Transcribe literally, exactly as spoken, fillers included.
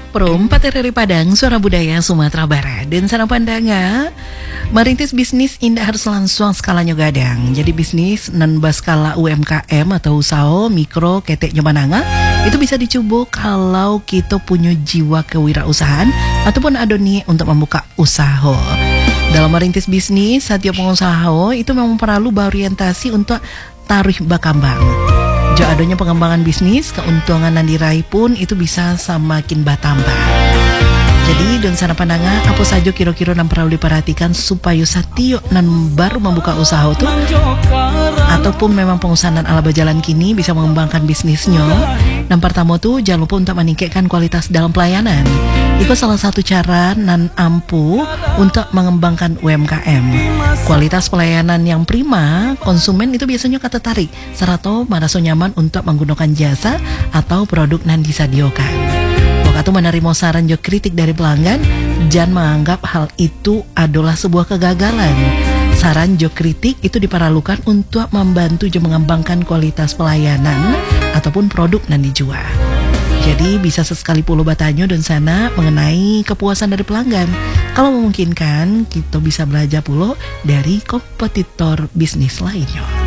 Pro empat R R I Padang, Suara Budaya Sumatera Barat. Dan sana pandanga, merintis bisnis indah harus langsung skalanya gadang. Jadi bisnis non skala U M K M atau usaha mikro ketek nyobananga itu bisa dicoba kalau kita punya jiwa kewirausahaan ataupun adoni untuk membuka usaha. Dalam merintis bisnis, setiap pengusaha itu memang perlu berorientasi untuk taruh bakambang. Jo adanya pengembangan bisnis, keuntungan yang diraih pun itu bisa semakin bertambah. Jadi dan sana pandangan apa saja kira-kira yang perlu diperhatikan supaya satio nan baru membuka usaha itu ataupun memang pengusaha ala berjalan kini bisa mengembangkan bisnisnya. Yang pertama tuh jangan lupa untuk meningkatkan kualitas dalam pelayanan. Itu salah satu cara nan ampuh untuk mengembangkan U M K M. Kualitas pelayanan yang prima, konsumen itu biasanya kata tarik serta merasa nyaman untuk menggunakan jasa atau produk nan disediakan. Atau menerima saran jo kritik dari pelanggan, jangan menganggap hal itu adalah sebuah kegagalan. Saran jo kritik itu diperlukan untuk membantu jo mengembangkan kualitas pelayanan ataupun produk yang dijual. Jadi bisa sesekali puluh batanyo dan sana mengenai kepuasan dari pelanggan. Kalau memungkinkan, kita bisa belajar puluh dari kompetitor bisnis lainnya.